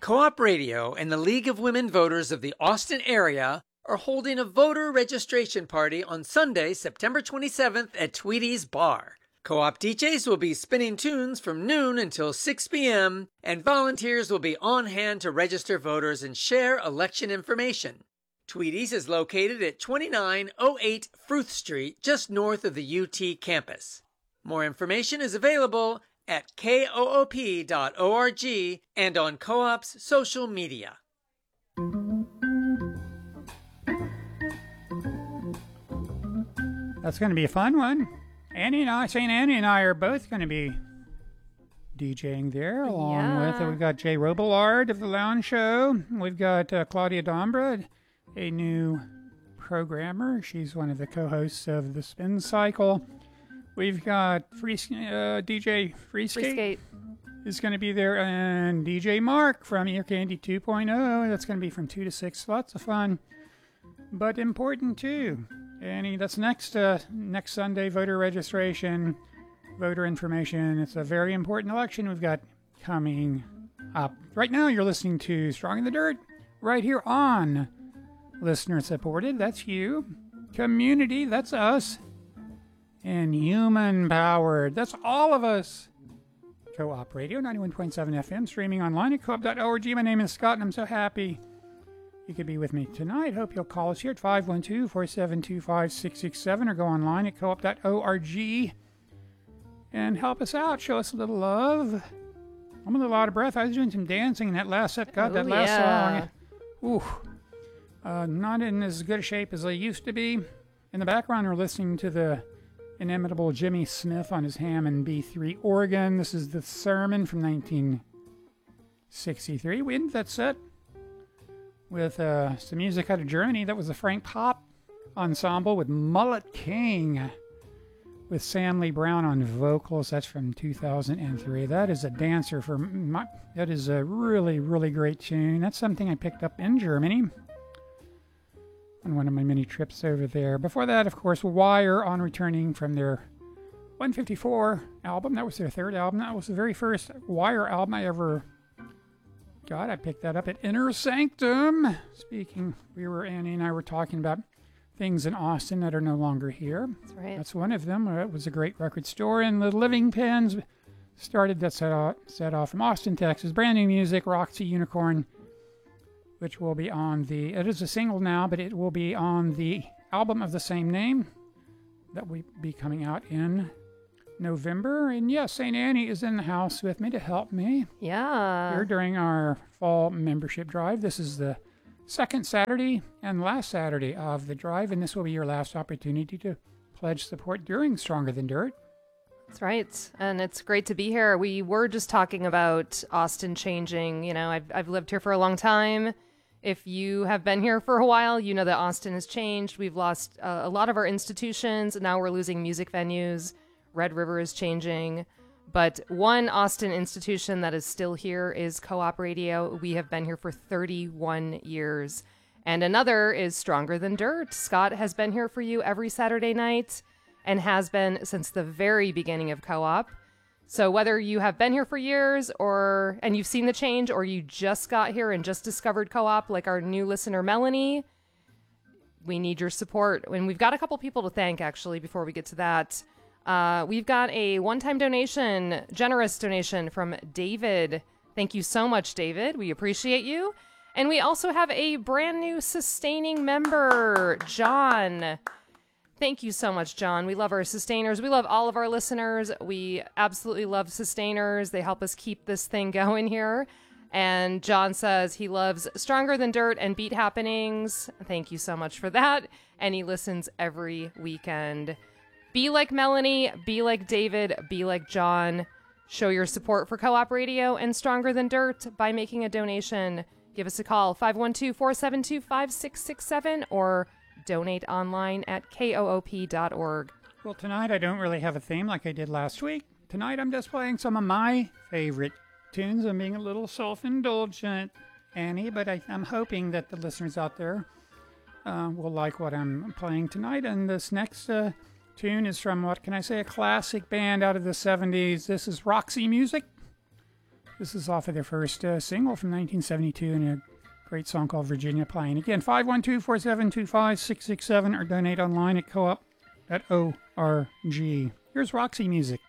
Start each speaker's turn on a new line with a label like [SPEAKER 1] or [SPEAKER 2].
[SPEAKER 1] Co-op Radio and the League of Women Voters of the Austin area are holding a voter registration party on Sunday, September 27th at Tweedy's Bar. Co-op DJs will be spinning tunes from noon until 6 p.m., and volunteers will be on hand to register voters and share election information. Tweedy's is located at 2908 Fruth Street, just north of the UT campus. More information is available at koop.org and on Co-op's social media.
[SPEAKER 2] That's going to be a fun one. St. Annie and I are both going to be DJing there, along with, we've got Jay Robillard of The Lounge Show. We've got Claudia Dombra, a new programmer. She's one of the co-hosts of The Spin Cycle. We've got DJ Freeskate is going to be there, and DJ Mark from Ear Candy 2.0. That's going to be from 2 to 6. Lots of fun, but important too. Annie, that's next Sunday, voter registration, voter information. It's a very important election we've got coming up. Right now, you're listening to Strong in the Dirt right here on Listener Supported. That's you. Community, that's us. And human powered, that's all of us. Co-op Radio, 91.7 FM, streaming online at coop.org. My name is Scott, and I'm so happy you could be with me tonight. Hope you'll call us here at 512-472-5667 or go online at coop.org and help us out. Show us a little love. I'm a little out of breath. I was doing some dancing in that last set. God, that last song. Not in as good a shape as I used to be. In the background, we're listening to the inimitable Jimmy Smith on his Hammond B3 organ. This is the Sermon from 1963. We ended that set with some music out of Germany. That was the Frank Pop Ensemble with Mullet King with Sam Lee Brown on vocals. That's from 2003. That is a dancer that is a really, really great tune. That's something I picked up in Germany on one of my many trips over there. Before that, of course, Wire on returning from their 154 album. That was their third album. That was the very first Wire album I ever got. I picked that up at Inner Sanctum. Annie and I were talking about things in Austin that are no longer here.
[SPEAKER 3] That's right.
[SPEAKER 2] That's one of them. It was a great record store. And the Living Pens started that set off from Austin, Texas. Brand new music, Roxy Unicorn, which will be on it is a single now, but it will be on the album of the same name that will be coming out in November. And yes, St. Annie is in the house with me to help me.
[SPEAKER 3] Yeah.
[SPEAKER 2] Here during our fall membership drive. This is the second Saturday and last Saturday of the drive, and this will be your last opportunity to pledge support during Stronger Than Dirt.
[SPEAKER 3] That's right. And it's great to be here. We were just talking about Austin changing. You know, I've lived here for a long time. If you have been here for a while, you know that Austin has changed. We've lost a lot of our institutions. Now we're losing music venues. Red River is changing. But one Austin institution that is still here is Co-op Radio. We have been here for 31 years. And another is Stronger Than Dirt. Scott has been here for you every Saturday night and has been since the very beginning of Co-op. So whether you have been here for years and you've seen the change, or you just got here and just discovered Co-op, like our new listener, Melanie, we need your support. And we've got a couple people to thank, actually, before we get to that. We've got a one-time donation, generous donation from David. Thank you so much, David. We appreciate you. And we also have a brand new sustaining member, John. Thank you so much, John. We love our sustainers. We love all of our listeners. We absolutely love sustainers. They help us keep this thing going here. And John says he loves Stronger Than Dirt and Beat Happenings. Thank you so much for that. And he listens every weekend. Be like Melanie, be like David, be like John. Show your support for Co-op Radio and Stronger Than Dirt by making a donation. Give us a call, 512-472-5667, or donate online at koop.org.
[SPEAKER 2] Well, tonight I don't really have a theme like I did last week. Tonight I'm just playing some of my favorite tunes. I'm being a little self-indulgent, Annie, but I'm hoping that the listeners out there will like what I'm playing tonight. And this next tune is from, what can I say, a classic band out of the 70s. This is Roxy Music, This is off of their first single from 1972 and a great song called Virginia Pine. Again, 512-472-5667 or donate online at co-op.org. Here's Roxy music.